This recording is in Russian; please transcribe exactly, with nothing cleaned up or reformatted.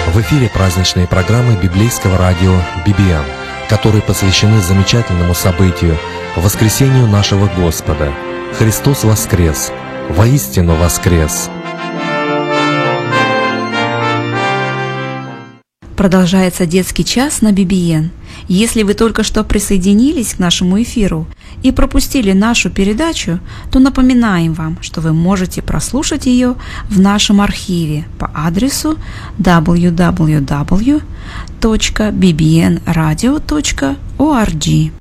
В эфире праздничные программы библейского радио би би эн, которые посвящены замечательному событию – воскресению нашего Господа. Христос воскрес! Воистину воскрес! Продолжается детский час на би би эн. Если вы только что присоединились к нашему эфиру и пропустили нашу передачу, то напоминаем вам, что вы можете прослушать ее в нашем архиве по адресу дабл ю дабл ю дабл ю точка би би эн радио точка орг.